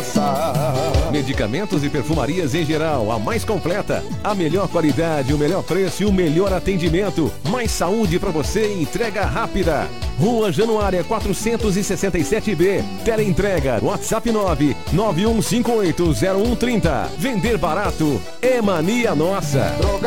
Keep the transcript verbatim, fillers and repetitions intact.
nossa. Medicamentos e perfumarias em geral, a mais completa. A melhor qualidade, o melhor preço e o melhor atendimento. Mais saúde para você e entrega rápida. Rua Januária quatrocentos e sessenta e sete B. Teleentrega, WhatsApp nove nove um cinco oito zero um três zero. Vender barato é mania nossa.